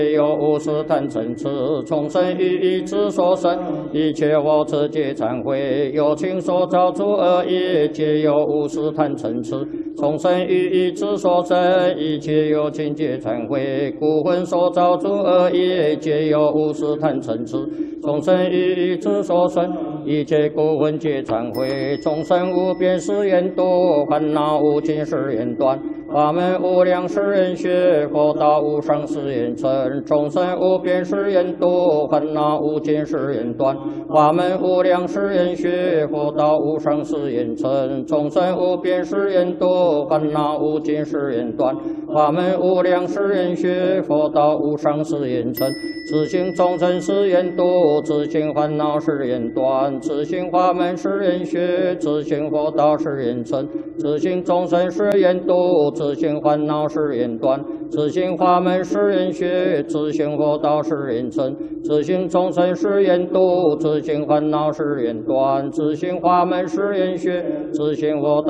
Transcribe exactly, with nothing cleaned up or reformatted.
有无始贪嗔痴，从生于意之所生，一切我执皆忏悔。有情所造诸恶业，皆有无始贪嗔痴，从生于意之所生，一切有情皆忏悔。故魂所造诸恶业，皆有无始贪嗔痴，从生于意之所生，一切故魂皆忏悔。众生无边誓愿度，烦恼无尽誓愿断，法门无量誓愿学，佛道无上誓愿成。众生无边誓愿度，烦恼无尽誓愿断，法门无量誓愿学，佛道无上誓愿成。众生无边誓愿度，烦恼无尽誓愿断，法门无量誓愿学，佛道无上誓愿成。自性众生誓愿度，自性烦恼誓愿断，自性法门誓愿学，自性佛道誓愿成。自性众生誓愿度，自性烦恼誓愿断，自性法门誓愿学，自性佛道誓愿成。自性众生誓愿度，自性烦恼誓愿断，自性法门誓愿学，自性佛道